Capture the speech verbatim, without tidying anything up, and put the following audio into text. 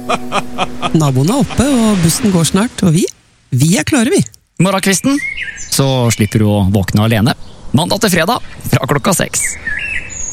Naboen er oppe, og bussen går snart, og vi, vi er klare, vi. Morgenkvisten, så slipper du å våkne alene. Mandag til fredag, fra klokka seks.